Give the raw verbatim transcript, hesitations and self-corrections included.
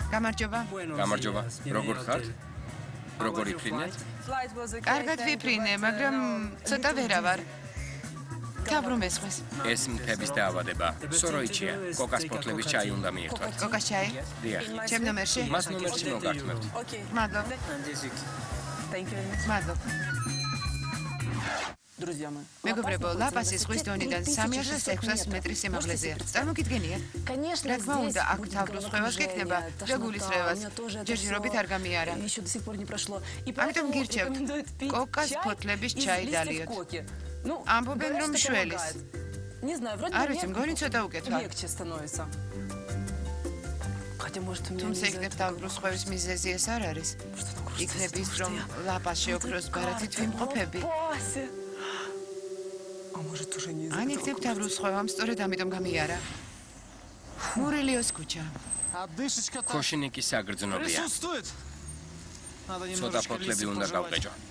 გამარჯობა. გამარჯობა. როგორ ხართ? როგორ იფრინეთ? კარგად ვიფრინე, მაგრამ ცოტა ვერა ვარ. თავბრუნ მესმის. ეს მთების დაავადება. სოროიჩია. კოკას ფოთლების ჩაი უნდა მიირთვათ. კოკას ჩაი? დიახ. ჩემ ნომერში? მას ნომერში მოგართმევთ. მადლობა. მადლობა. მეგობრებო, ლაპასი ზღვის დონიდან სამი ათას ექვსას მეტრის სიმაღლეზეა. წარმოგიდგენიათ? რა თქმა უნდა, აქ თავბრუსხვევას გექნება და გულისრევას. ჯერჯერობით არ გამიარა. ამიტომ გირჩევთ, კოკას ფოთლების ჩაი დალიოთ. ამბობენ, რომ მშველის. არ ვიცი, მგონი ცოტა უკეთვა. თუმცა იქნებ თავბრუსხვევის მიზეზი ეს არ არის. იქნებ ის, რომ ლაპას შეოქროს ბარათით ვიმყოფები. ან იქნებ თავბრუსხვევამ სწორედ ამიტომ გამიარა. მურილიოს ქუჩა. ქოშინიკის საგრძნობია. ცოტა ფოთლები უნდა გავყეჭო.